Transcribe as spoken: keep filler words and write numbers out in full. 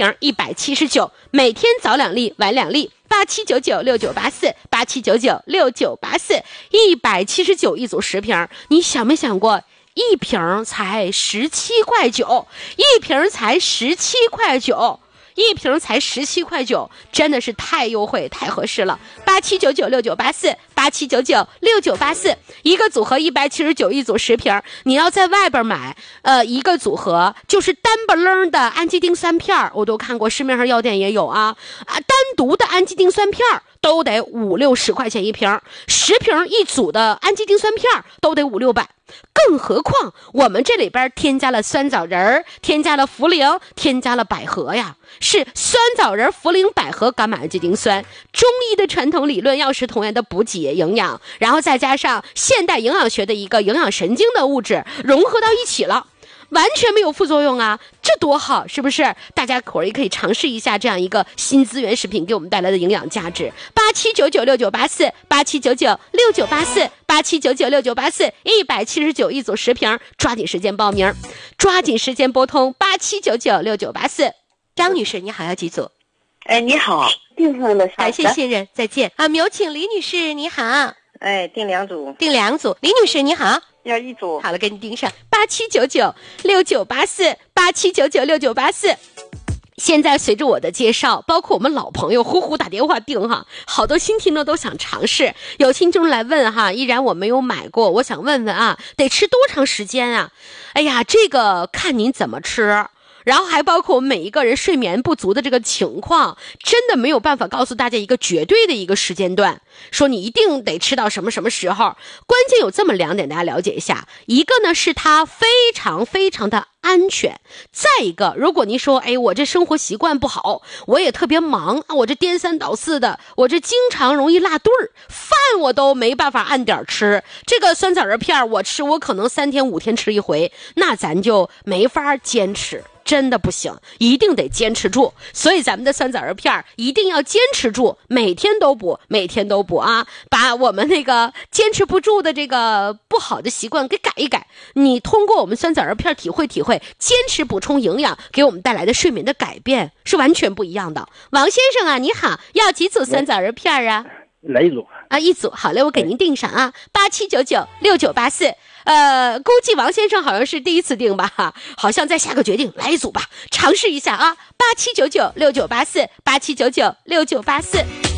瓶一百七十九，每天早两粒晚两粒，八七九九六九八四，八七九九六九八四，一百七十九一组十瓶。你想没想过，一瓶才十七块九，一瓶才十七块九。一瓶才十七块九，真的是太优惠太合适了。八七九九六九八四，八七九九六九八四，一个组合一百七十九一组十瓶。你要在外边买，呃，一个组合就是单不楞的氨基丁酸片，我都看过，市面上药店也有啊啊，单独的氨基丁酸片都得五六十块钱一瓶，十瓶一组的氨基丁酸片都得五六百。更何况我们这里边添加了酸枣仁，添加了茯苓，添加了百合呀，是酸枣仁、茯苓、百合、伽马氨基丁酸。中医的传统理论要是同样的补给营养，然后再加上现代营养学的一个营养神经的物质融合到一起了，完全没有副作用啊，这多好，是不是？大家伙儿也可以尝试一下这样一个新资源食品给我们带来的营养价值。八七九九六九八四，八七九九六九八四，八七九九六九八四，一百七十九一组十瓶，抓紧时间报名，抓紧时间拨通八七九九六九八四。张女士，你好，要几组？ 哎，你好，订上了， 感谢信任，再见啊！有请李女士，你好。 哎，订两组， 订两组。李女士，你好。 要一组。 好了，给你订上八七九九六九八四，八七九九六九八四。现在随着我的介绍，包括我们老朋友呼呼打电话订哈，好多新听众都想尝试。有听众来问哈，依然我没有买过，我想问问啊，得吃多长时间啊？哎呀，这个看您怎么吃。然后还包括我们每一个人睡眠不足的这个情况，真的没有办法告诉大家一个绝对的一个时间段，说你一定得吃到什么什么时候。关键有这么两点大家了解一下，一个呢是它非常非常的安全，再一个如果您说哎我这生活习惯不好，我也特别忙，我这颠三倒四的，我这经常容易落顿儿，饭我都没办法按点吃，这个酸枣仁片我吃我可能三天五天吃一回，那咱就没法坚持，真的不行，一定得坚持住。所以咱们的酸枣仁片一定要坚持住，每天都补，每天都补啊，把我们那个坚持不住的这个不好的习惯给改一改。你通过我们酸枣仁片体会体会，坚持补充营养给我们带来的睡眠的改变是完全不一样的。王先生啊，你好，要几组酸枣仁片啊？ 来一组啊，一组。好嘞，我给您订上啊，八七九九六九八四。呃，估计王先生好像是第一次订吧，哈，好像再下个决定，来一组吧，尝试一下啊，八七九九六九八四，八七九九六九八四。